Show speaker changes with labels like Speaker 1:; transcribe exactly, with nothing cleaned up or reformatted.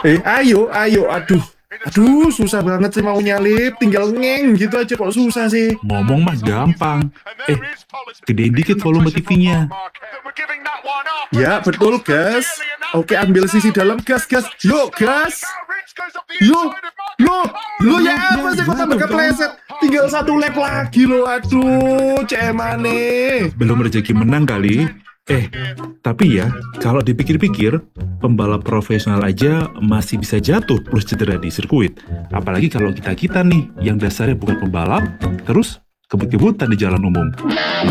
Speaker 1: Eh, ayo, ayo, aduh. Aduh, susah banget sih mau nyalip. Tinggal ngeng gitu aja kok susah sih.
Speaker 2: Ngomong mah gampang. Eh, gedein dikit volume T V-nya.
Speaker 1: Ya, betul, gas. Oke, ambil sisi dalam, gas, gas. Yuk, gas. Yuk, lo, lo ya apa sih kok tambah kepleset? Tinggal satu lap lagi lo, aduh, cemane.
Speaker 2: Belum rezeki menang kali. Eh, tapi ya, kalau dipikir-pikir, pembalap profesional aja masih bisa jatuh plus cedera di sirkuit. Apalagi kalau kita-kita nih, yang dasarnya bukan pembalap, terus kebut-kebutan di jalan umum.